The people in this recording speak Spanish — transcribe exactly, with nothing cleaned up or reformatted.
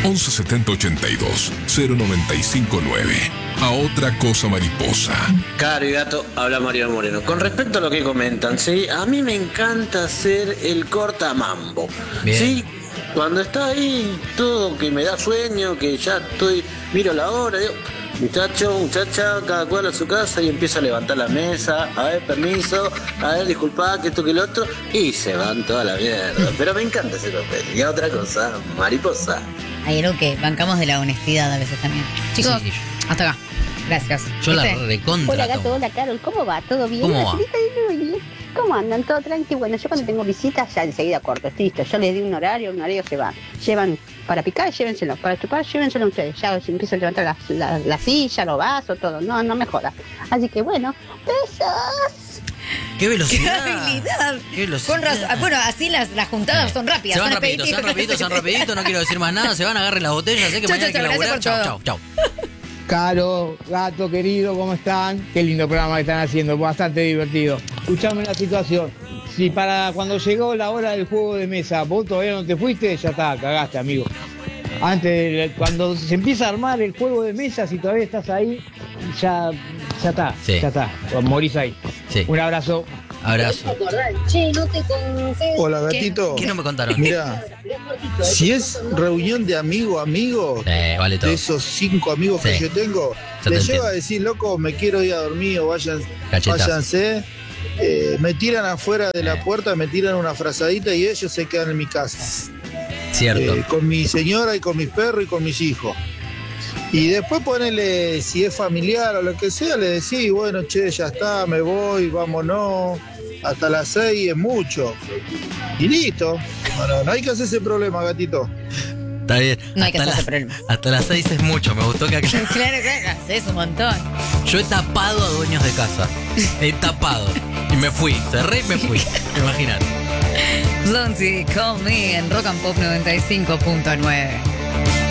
once setenta ochenta y dos cero noventa y cinco nueve. A otra cosa mariposa. Caro y gato, habla Mario Moreno. Con respecto a lo que comentan, ¿sí? A mí me encanta hacer el cortamambo. Bien. ¿Sí? Cuando está ahí todo que me da sueño, que ya estoy, miro la hora, digo, muchacho, muchacha, cada cual a su casa y empieza a levantar la mesa, a ver, permiso, a ver, disculpa, que esto, que lo otro, y se van toda la mierda. Pero me encanta ese papel. Y a otra cosa, mariposa. Hay algo que bancamos de la honestidad a veces también. Chicos, Sí, sí, sí. hasta acá. Gracias. Yo la ¿Viste? recontra. Hola gato, tomo. hola Carol, ¿cómo va? ¿Todo bien? ¿Cómo La va? señorita de Luli. ¿Cómo andan? ¿Todo tranqui? Bueno, yo cuando tengo visitas ya enseguida corto, listo. Yo les di un horario, un horario se van. Llevan para picar, llévenselo. Para chupar, llévenselo ustedes. Ya se empiezan a levantar la, la, la silla, los vasos, todo. No, no me jodas. Así que bueno, besos. ¡Qué ¡Qué velocidad! habilidad! ¡Qué velocidad! Con razón. Ah, bueno, así las, las juntadas son rápidas. Se van son rapidito, se van rapidito, se van rapidito, no quiero decir más nada, se van, agarren las botellas, sé que Chau, mañana hay que chau, chau, laburar. gracias por Chau, chau, chau. Caro, gato querido, ¿cómo están? Qué lindo programa que están haciendo, bastante divertido. Escuchame una situación. Si para cuando llegó la hora del juego de mesa vos todavía no te fuiste, ya está, cagaste, amigo. Antes, de- cuando se empieza a armar el juego de mesa, si todavía estás ahí, ya, ya está, Sí. ya está, morís ahí. Sí. Un abrazo. Abrazo. Che, no te concedes. Hola gatito, ¿Qué no me contaron? mira, si es reunión de amigo amigo, Eh, vale todo. de esos cinco amigos que Sí. yo tengo, te les entiendo. llego a decir, loco, me quiero ir a dormir o vayan, Cachetazo. váyanse, eh, me tiran afuera de Eh. la puerta, me tiran una frazadita y ellos se quedan en mi casa, Cierto. eh, con mi señora y con mis perros y con mis hijos. Y después ponele, si es familiar o lo que sea, le decís, bueno, che, ya está, me voy, vámonos, hasta las seis es mucho. Y listo. Bueno, no hay que hacer ese problema, gatito. Está bien. No hay que Hasta hacerse las- problema. Hasta las seis es mucho, me gustó que acá. Claro, claro, es un montón. Yo he tapado a dueños de casa. He tapado. Y me fui. Cerré y me fui. Imagínate. Zonzi, Call Me en Rock and Pop noventa y cinco punto nueve.